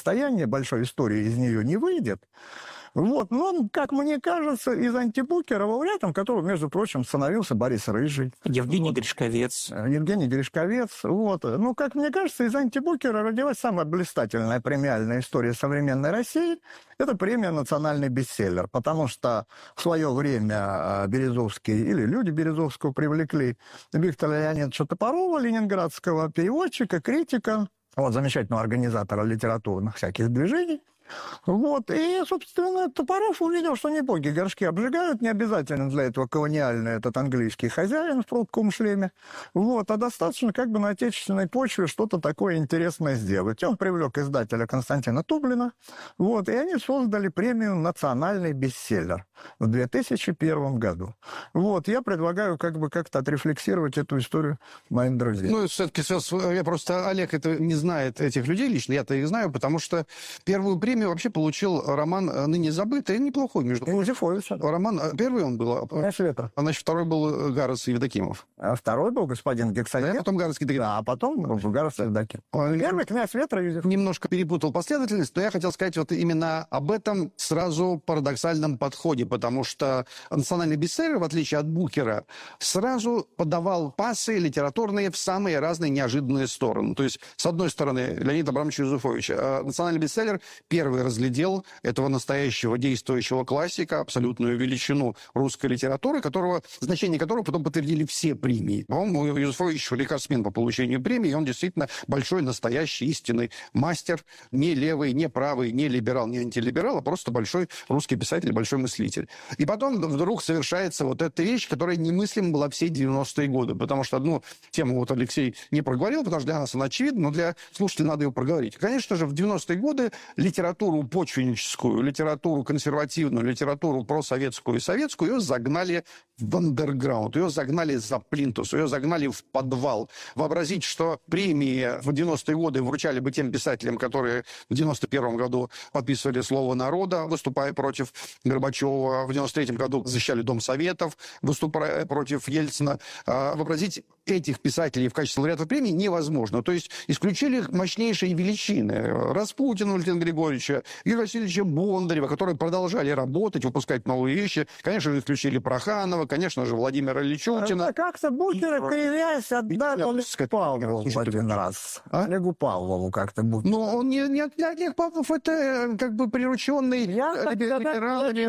состояние, большой истории из нее не выйдет. Вот. Но, как мне кажется, из антибукера лауреатом, которым, между прочим, становился Борис Рыжий. Евгений Гришковец. Евгений Гришковец. Вот. Ну, как мне кажется, из антибукера родилась самая блистательная премиальная история современной России. Это премия «Национальный бестселлер», потому что в свое время Березовский или люди Березовского привлекли Виктора Леонидовича Топорова, ленинградского переводчика, критика, вот, замечательного организатора литературных всяких движений. Вот, и, собственно, Топоров увидел, что не боги горшки обжигают, не обязательно для этого колониальный этот английский хозяин в пробковом шлеме, вот, а достаточно как бы на отечественной почве что-то такое интересное сделать. Он привлек издателя Константина Тублина, вот, и они создали премию «Национальный бестселлер» в 2001 году. Вот, я предлагаю как бы как-то отрефлексировать эту историю моим друзьям. Ну, все-таки, я просто, Олег это не знает этих людей лично, я-то их знаю, потому что первую премию вообще получил роман ныне забытый, неплохой, между прочим. Юзефович. Роман, первый он был, «Князь ветра». Значит, второй был Гарас Евдокимов. А второй был господин Гексаген. Да, потом Гарас Евдокимов. Да, а потом Гарас Евдокимов. Первый «Князь ветра» Юзефович. Немножко перепутал последовательность, но я хотел сказать вот именно об этом сразу парадоксальном подходе, потому что национальный бестселлер, в отличие от Букера, сразу подавал пассы литературные в самые разные неожиданные стороны. То есть, с одной стороны, Леонид Абрамович Юзефович, национальный бестселлер первый разглядел этого настоящего действующего классика, абсолютную величину русской литературы, значение которого потом подтвердили все премии. По-моему, Юзефович рекордсмен по получению премии, и он действительно большой, настоящий, истинный мастер, не левый, не правый, не либерал, не антилиберал, а просто большой русский писатель, большой мыслитель. И потом вдруг совершается вот эта вещь, которая немыслима была все 90-е годы, потому что одну тему вот Алексей не проговорил, потому что для нас она очевидна, но для слушателей надо ее проговорить. Конечно же, в 90-е годы литературу почвенническую, литературу консервативную, литературу просоветскую и советскую ее загнали в андерграунд, ее загнали за плинтус, ее загнали в подвал. Вообразить, что премии в 90-е годы вручали бы тем писателям, которые в 91-м году подписывали «Слово народа», выступая против Горбачева, в 93-м году защищали Дом Советов, выступая против Ельцина. Вообразить этих писателей в качестве лауреатов премии невозможно. То есть исключили мощнейшие величины. Распутина Валентина Григорьевича, Юрия Васильевича Бондарева, которые продолжали работать, выпускать новые вещи. Конечно же, исключили Проханова, конечно же, Владимира Ильичутина. Как-то Букера, кривясь, отдали Олегу Павлову один раз. Олегу Павлову как-то Букера. Но он не Олег Павлов, это как бы прирученный либерал. Для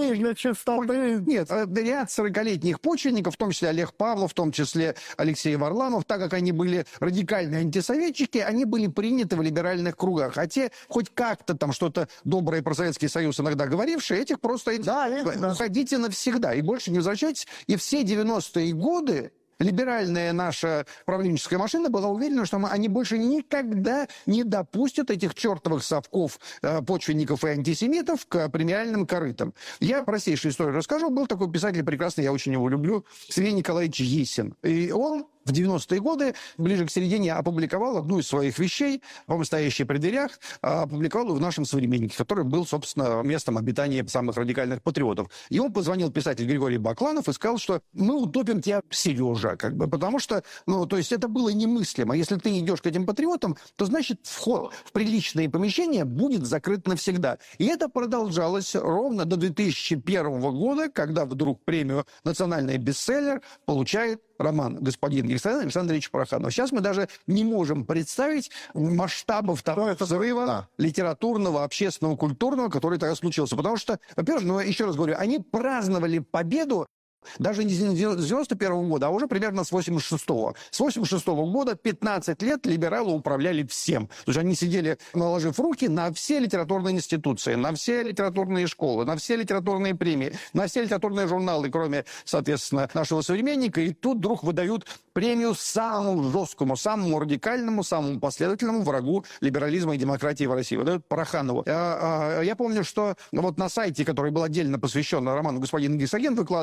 чистоты. Нет, ряд 40-летних почвенников, в том числе Олег Павлов, в том числе Алексей Варламов, так как они были радикальные антисоветчики, они были приняты в либеральных кругах. А те, хоть как-то там что-то доброе про Советский Союз иногда говорившие, этих просто уходите навсегда и больше не возвращайтесь. И все 90-е годы либеральная наша правленческая машина была уверена, что они больше никогда не допустят этих чертовых совков почвенников и антисемитов к премиальным корытам. Я простейшую историю расскажу. Был такой писатель прекрасный, я очень его люблю, Сергей Николаевич Есин. И он в 90-е годы, ближе к середине, опубликовал одну из своих вещей, по-моему, «Стоящие при дверях», опубликовал ее в «Нашем современнике», который был, собственно, местом обитания самых радикальных патриотов. И он позвонил писатель Григорий Бакланов и сказал, что мы утопим тебя, Сережа, как бы, потому что, то есть это было немыслимо. Если ты идешь к этим патриотам, то, значит, вход в приличные помещения будет закрыт навсегда. И это продолжалось ровно до 2001 года, когда вдруг премию «Национальный бестселлер» получает роман «Господин Александр Александрович Проханов». Сейчас мы даже не можем представить масштабов того взрыва литературного, общественного, культурного, который тогда случился. Потому что, во-первых, еще раз говорю, они праздновали победу даже не с 91 года, а уже примерно с 86-го. С 86-го года 15 лет либералы управляли всем. То есть они сидели, наложив руки на все литературные институции, на все литературные школы, на все литературные премии, на все литературные журналы, кроме, соответственно, «Нашего современника». И тут вдруг выдают премию самому жесткому, самому радикальному, самому последовательному врагу либерализма и демократии в России. Выдают Пороханову. Я помню, что вот на сайте, который был отдельно посвящен роману «Господин Гексаген», выкладывали одну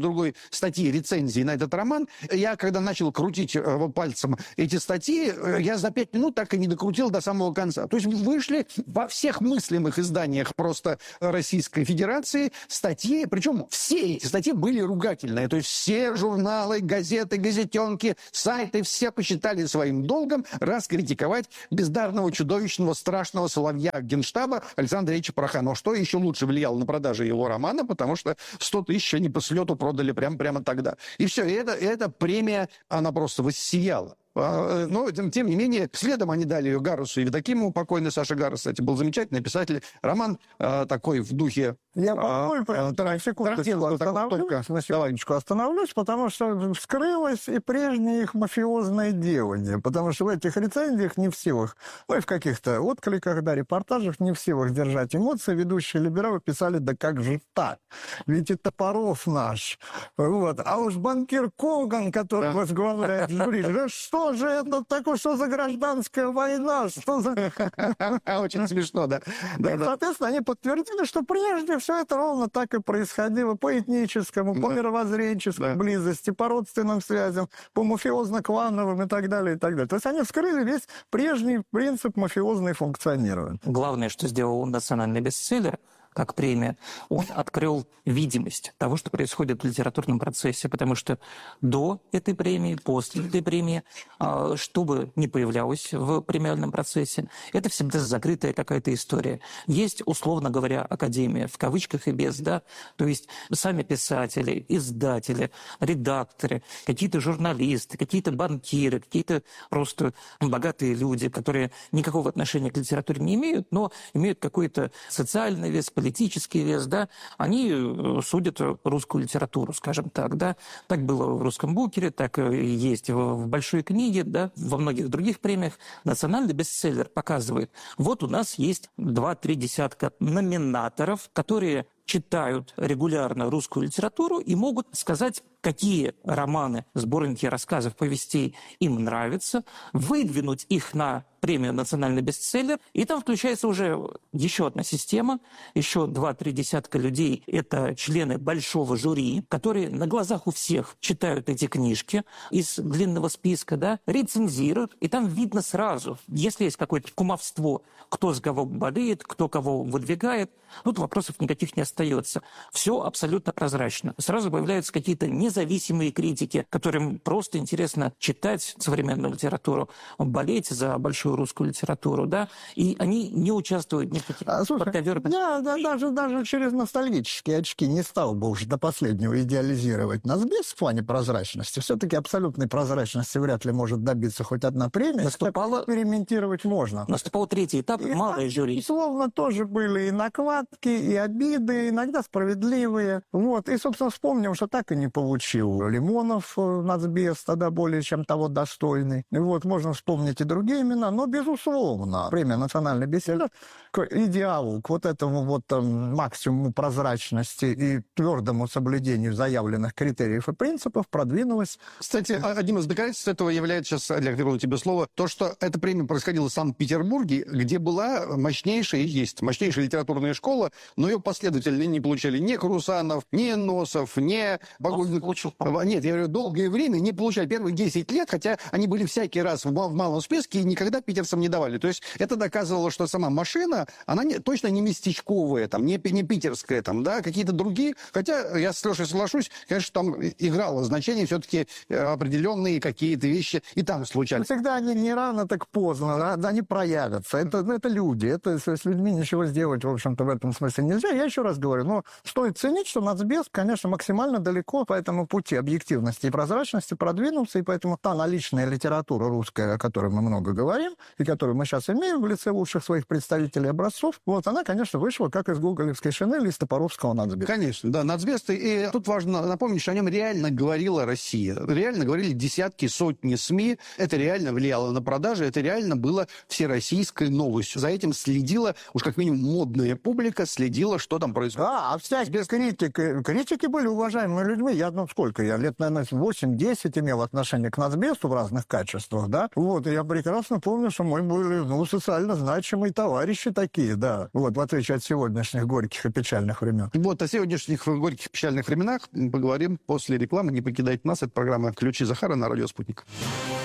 другой статьи, рецензии на этот роман. Я, когда начал крутить пальцем эти статьи, я за 5 минут так и не докрутил до самого конца. То есть вышли во всех мыслимых изданиях просто Российской Федерации статьи, причем все эти статьи были ругательные. То есть все журналы, газеты, газетенки, сайты, все посчитали своим долгом раскритиковать бездарного, чудовищного, страшного соловья Генштаба Александра Ильича Пороханова. Что еще лучше влияло на продажи его романа, потому что 100 тысяч они по слету продали прямо тогда. И все, и эта премия, она просто воссияла. Но, тем не менее, следом они дали ее Гарусу и Евдокимову. Покойный Саша Гарус, кстати, был замечательный писатель. Роман такой в духе... Я секундочку остановлюсь, потому что вскрылось и прежнее их мафиозное делание. Потому что в этих рецензиях не в силах, ну и в каких-то откликах, да, репортажах не в силах держать эмоции. Ведущие либералы писали, да как же так? Ведь и Топоров наш. Вот. А уж банкир Коган, который возглавляет жюри, что же это такое, что за гражданская война? Что за... Очень смешно, да. Соответственно, они подтвердили, что прежде все это ровно так и происходило по этническому, по мировоззренческой близости, по родственным связям, по мафиозно-клановым и так далее, и так далее. То есть они вскрыли весь прежний принцип мафиозной функционирования. Главное, что сделал национальный бестселлер, как премия, он открыл видимость того, что происходит в литературном процессе, потому что до этой премии, после этой премии, что бы ни появлялось в премиальном процессе, это всегда закрытая какая-то история. Есть, условно говоря, академия, в кавычках и без, да, то есть сами писатели, издатели, редакторы, какие-то журналисты, какие-то банкиры, какие-то просто богатые люди, которые никакого отношения к литературе не имеют, но имеют какой-то социальный вес, политический вес, да, они судят русскую литературу, скажем так, да. Так было в «Русском букере», так и есть в «Большой книге», да, во многих других премиях. Национальный бестселлер показывает, вот у нас есть 2-3 десятка номинаторов, которые читают регулярно русскую литературу и могут сказать, какие романы, сборники рассказов, повестей им нравятся, выдвинуть их на премию «Национальный бестселлер», и там включается уже еще одна система, еще 2-3 десятка людей, это члены большого жюри, которые на глазах у всех читают эти книжки из длинного списка, да, рецензируют, и там видно сразу, если есть какое-то кумовство, кто с кого болеет, кто кого выдвигает, тут вопросов никаких не остается. Все абсолютно прозрачно. Сразу появляются какие-то независимые критики, которым просто интересно читать современную литературу, болеть за большую русскую литературу, да, и они не участвуют ни в каких подковерных... Я даже через ностальгические очки не стал бы уже до последнего идеализировать Нацбес в плане прозрачности. Все-таки абсолютной прозрачности вряд ли может добиться хоть одна премия. Экспериментировать можно. Наступал третий этап, и малое жюри. Безусловно, тоже были и накладки, и обиды, иногда справедливые. Вот. И, собственно, вспомним, что так и не получил Лимонов Нацбес, тогда более чем того достойный. И вот, можно вспомнить и другие имена, но, безусловно, премия «Национальный бестселлер» к идеалу, к вот этому вот максимуму прозрачности и твердому соблюдению заявленных критериев и принципов продвинулась. Кстати, одним из доказательств этого является, сейчас, Олег, верну тебе слово, то, что эта премия происходила в Санкт-Петербурге, где была мощнейшая, и есть мощнейшая литературная школа, но ее последователи не получали ни Крусанов, ни Носов, ни Багульник. Нет, я говорю, долгое время не получали. Первые 10 лет, хотя они были всякий раз в малом списке и никогда питерцам не давали. То есть это доказывало, что сама машина, она точно не местечковая, там, не питерская, там, да, какие-то другие. Хотя я с Лешей соглашусь, конечно, там играло значение все-таки определенные какие-то вещи и там случались. Всегда они не рано, так поздно, они проявятся. Это люди, это с людьми ничего сделать, в общем-то, в этом смысле нельзя. Я еще раз говорю, но стоит ценить, что Нацбес, конечно, максимально далеко по этому пути объективности и прозрачности продвинулся, и поэтому та наличная литература русская, о которой мы много говорим, и которую мы сейчас имеем в лице лучших своих представителей образцов, вот она, конечно, вышла как из гоголевской шинели, из Топоровского Нацбеса. Конечно, да, Нацбес, и тут важно напомнить, что о нем реально говорила Россия. Реально говорили десятки, сотни СМИ. Это реально влияло на продажи, это реально было всероссийской новостью. За этим следила, уж как минимум модная публика, следила, что там происходит. А всякие критики были уважаемыми людьми. Я сколько я, лет, наверное, 8-10 имел отношение к Нацбесту в разных качествах, да, вот, и я прекрасно помню, что мы были, ну, социально значимые товарищи такие, да, вот, в отличие от сегодняшних горьких и печальных времен. Вот о сегодняшних горьких печальных временах поговорим после рекламы. Не покидайте нас. Это программа «Ключи Захара» на радио «Спутник».